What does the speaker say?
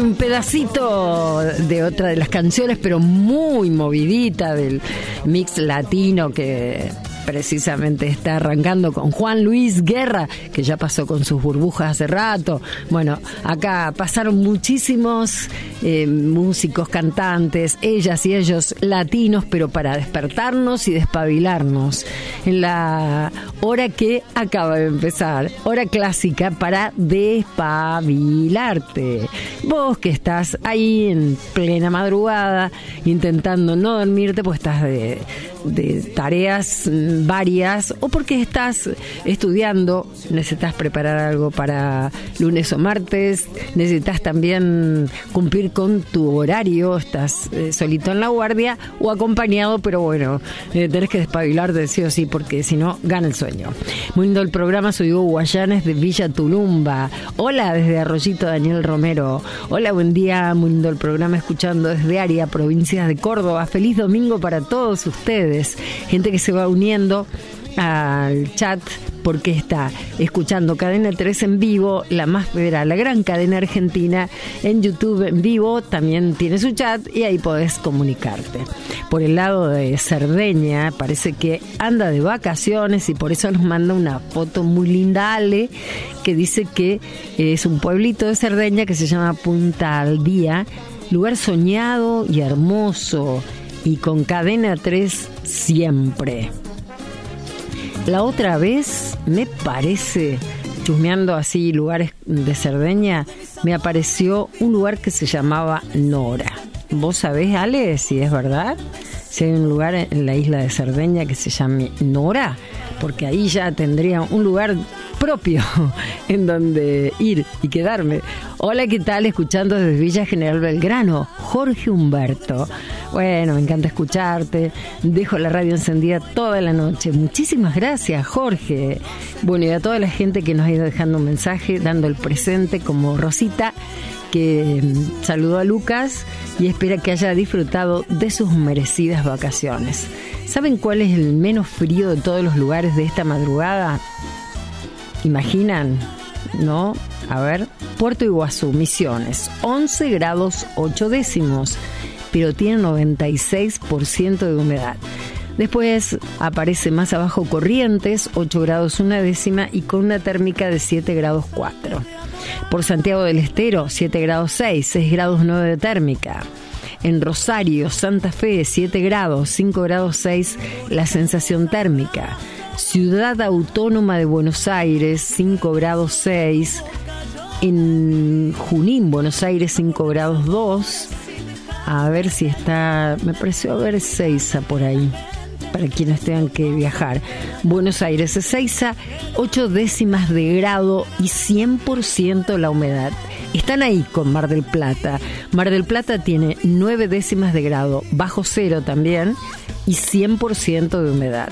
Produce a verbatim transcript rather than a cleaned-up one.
un pedacito de otra de las canciones, pero muy movidita del mix latino que precisamente está arrancando con Juan Luis Guerra, que ya pasó con sus burbujas hace rato. Bueno, acá pasaron muchísimos eh, músicos, cantantes, ellas y ellos latinos, pero para despertarnos y despabilarnos en la hora que acaba de empezar, hora clásica para despabilarte. Vos que estás ahí en plena madrugada intentando no dormirte, pues estás de, de tareas varias, o porque estás estudiando, necesitas preparar algo para lunes o martes, necesitas también cumplir con tu horario, estás eh, solito en la guardia o acompañado, pero bueno, eh, tenés que despabilarte sí o sí, porque si no, gana el sueño. Muy lindo el programa, soy Hugo Guayanes de Villa Tulumba. Hola desde Arroyito, Daniel Romero. Hola, buen día, muy lindo el programa, escuchando desde Aria, provincias de Córdoba. Feliz domingo para todos ustedes, gente que se va uniendo al chat porque está escuchando Cadena tres en vivo, la más federal, la gran cadena argentina, en YouTube en vivo, también tiene su chat y ahí podés comunicarte. Por el lado de Cerdeña, parece que anda de vacaciones y por eso nos manda una foto muy linda Ale, que dice que es un pueblito de Cerdeña que se llama Punta Aldía, lugar soñado y hermoso, y con Cadena tres siempre. La otra vez, me parece, chusmeando así lugares de Cerdeña, me apareció un lugar que se llamaba Nora. ¿Vos sabés, Ale, si es verdad? Si hay un lugar en la isla de Cerdeña que se llame Nora, porque ahí ya tendría un lugar propio en donde ir y quedarme. Hola, ¿qué tal? Escuchando desde Villa General Belgrano, Jorge Humberto. Bueno, me encanta escucharte. Dejo la radio encendida toda la noche. Muchísimas gracias, Jorge. Bueno, y a toda la gente que nos ha ido dejando un mensaje, dando el presente, como Rosita, que saludó a Lucas y espera que haya disfrutado de sus merecidas vacaciones. ¿Saben cuál es el menos frío de todos los lugares de esta madrugada? ¿Imaginan? ¿No? A ver, Puerto Iguazú, Misiones, once grados ocho décimos, pero tiene noventa y seis por ciento de humedad. Después aparece más abajo Corrientes, ocho grados una décima y con una térmica de siete grados cuatro. Por Santiago del Estero, siete grados seis, seis grados nueve de térmica. En Rosario, Santa Fe, siete grados, cinco grados seis la sensación térmica. Ciudad Autónoma de Buenos Aires, cinco grados seis. En Junín, Buenos Aires, cinco grados dos. A ver si está, me pareció haber Ezeiza por ahí, para quienes tengan que viajar. Buenos Aires, Ezeiza, ocho décimas de grado y cien por ciento la humedad. Están ahí con Mar del Plata. Mar del Plata tiene nueve décimas de grado, bajo cero también, y cien por ciento de humedad.